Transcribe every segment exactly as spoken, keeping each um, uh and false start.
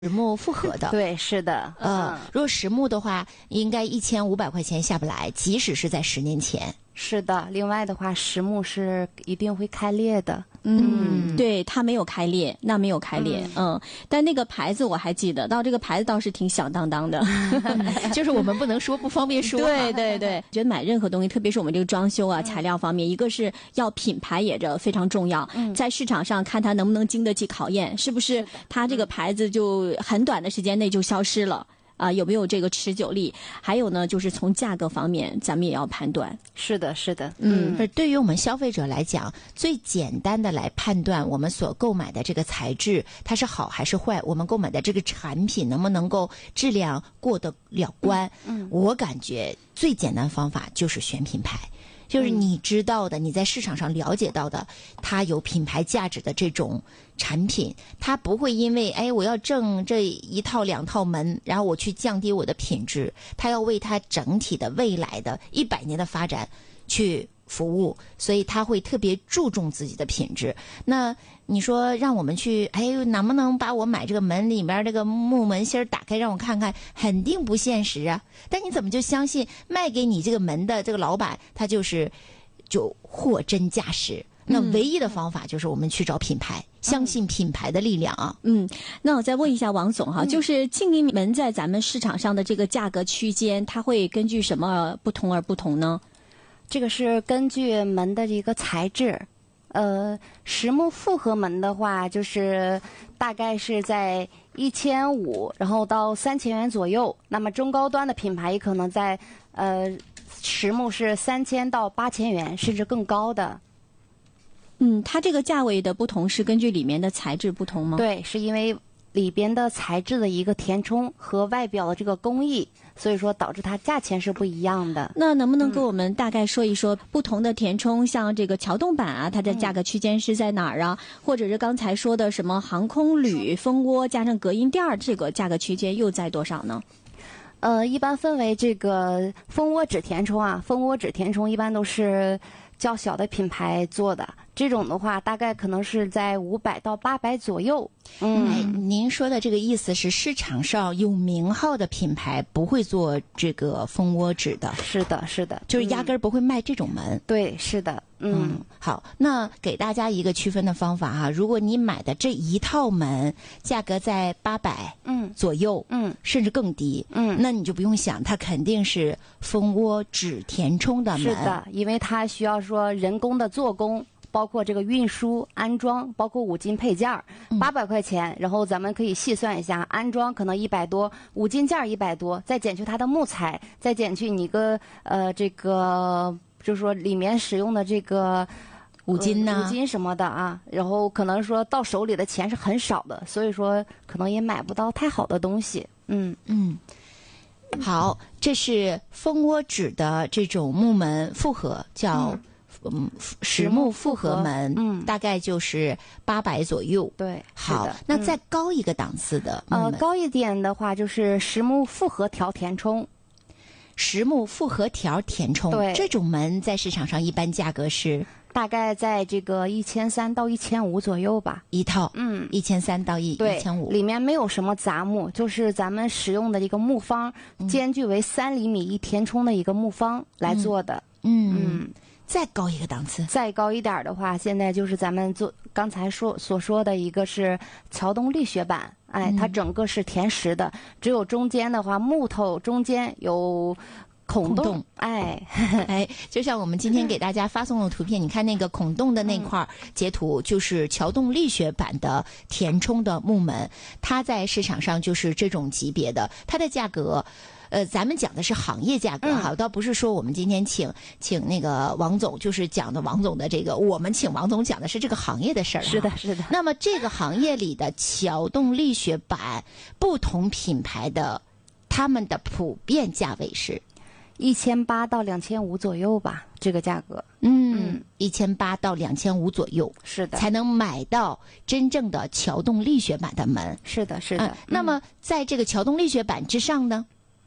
实木复合的。 对，是的。 呃，如果实木的话，应该一千五百块钱下不来，即使是在十年前。 是的，另外的话，实木是一定会开裂的。 嗯，对，它没有开裂，那没有开裂，嗯, 嗯，但那个牌子我还记得，到这个牌子倒是挺响当当的， 就是我们不能说，不方便说。 对对对，觉得买任何东西，特别是我们这个装修啊、材料方面，一个是要品牌也这非常重要，嗯、在市场上看它能不能经得起考验，是不是它这个牌子就很短的时间内就消失了。啊、呃，有没有这个持久力？还有呢，就是从价格方面，咱们也要判断。 是的，是的， 嗯，而对于我们消费者来讲，最简单的来判断我们所购买的这个材质它是好还是坏，我们购买的这个产品能不能够质量过得了关？嗯，嗯我感觉最简单方法就是选品牌。就是你知道的，你在市场上了解到的，它有品牌价值的这种产品，它不会因为哎我要挣这一套两套门，然后我去降低我的品质，它要为它整体的未来的一百年的发展去服务，所以他会特别注重自己的品质。那你说让我们去，哎，能不能把我买这个门里面这个木门芯打开让我看看？肯定不现实啊！但你怎么就相信卖给你这个门的这个老板，他就是就货真价实？那唯一的方法就是我们去找品牌，嗯、相信品牌的力量啊。 嗯，那我再问一下王总哈，嗯、就是静音门在咱们市场上的这个价格区间，它会根据什么不同而不同呢？ 这个是根据门的一个材质，呃，实木复合门的话，就是大概是在一千五，然后到三千元左右。那么中高端的品牌也可能在呃，实木是三千到八千元，甚至更高的。 嗯，它这个价位的不同是根据里面的材质不同吗？ 对，是因为里边的材质的一个填充和外表的这个工艺。所以说导致它价钱是不一样的。 那能不能给我们大概说一说不同的填充，像这个桥洞板啊，它的价格区间是在哪儿啊？嗯、或者是刚才说的什么航空铝、蜂窝加上隔音垫儿，这个价格区间又在多少呢？ 呃，一般分为这个蜂窝纸填充啊，蜂窝纸填充一般都是较小的品牌做的。这种的话，大概可能是在五百到八百左右。 嗯，哎，您说的这个意思是市场上有名号的品牌不会做这个蜂窝纸的？ 是的，是的， 就是压根儿不会卖这种门。 嗯、对，是的。 嗯，嗯好，那给大家一个区分的方法哈，如果你买的这一套门价格在八百嗯左右，嗯，甚至更低，嗯，那你就不用想，它肯定是蜂窝纸填充的门。 是的，因为它需要说人工的做工。包括这个运输、安装，包括五金配件，八百块钱。然后咱们可以细算一下，安装可能一百多，五金件一百多，再减去它的木材，再减去你个呃这个，就是说里面使用的这个五金呢、 呃、五金什么的啊。然后可能说到手里的钱是很少的，所以说可能也买不到太好的东西。嗯嗯。好，这是蜂窝纸的这种木门复合，叫。嗯嗯，实木复合门，嗯，大概就是八百左右。 对， 好，那再高一个档次的， 嗯、呃，高一点的话就是实木复合条填充。 实木复合条填充， 对， 这种门在市场上一般价格是大概在这个一千三到一千五左右吧， 一套， 嗯， 一千三到一一千五， 里面没有什么杂木，就是咱们使用的一个木方，嗯、间距为三厘米一填充的一个木方来做的， 嗯。嗯嗯再高一个档次， 再高一点的话，现在就是咱们做刚才说所说的一个是桥洞力学板，哎，嗯、它整个是填实的，只有中间的话木头中间有孔洞，孔洞哎哎，就像我们今天给大家发送的图片，你看那个孔洞的那块截图，就是桥洞力学板的填充的木门，它在市场上就是这种级别的，它的价格。呃，咱们讲的是行业价格哈，嗯、倒不是说我们今天请请那个王总，就是讲的王总的这个，我们请王总讲的是这个行业的事儿。 是的，是的。 那么这个行业里的桥洞力学板，不同品牌的，他们的普遍价位是一千八到两千五左右吧，这个价格。 嗯，一千八到两千五左右， 是的， 才能买到真正的桥洞力学板的门。 是的，是的。 嗯、那么在这个桥洞力学板之上呢？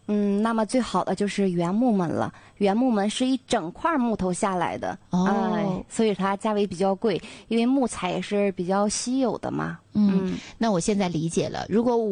嗯，那么最好的就是原木门了。原木门是一整块木头下来的， 哦哎，所以它价位比较贵，因为木材也是比较稀有的嘛。 嗯，那我现在理解了，如果